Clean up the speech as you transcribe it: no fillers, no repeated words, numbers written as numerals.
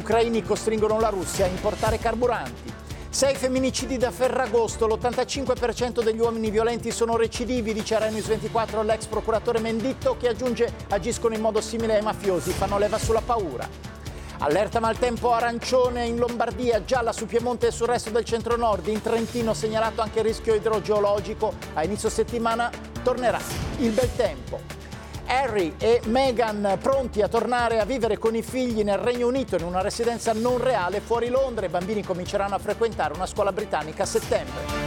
ucraini costringono la Russia a importare carburanti. 6 femminicidi da Ferragosto, l'85% degli uomini violenti sono recidivi, dice a Rai News 24 l'ex procuratore Menditto, che aggiunge agiscono in modo simile ai mafiosi, fanno leva sulla paura. Allerta maltempo arancione in Lombardia, gialla su Piemonte e sul resto del centro-nord, in Trentino segnalato anche il rischio idrogeologico, a inizio settimana tornerà il bel tempo. Harry e Meghan pronti a tornare a vivere con i figli nel Regno Unito in una residenza non reale fuori Londra. I bambini cominceranno a frequentare una scuola britannica a settembre.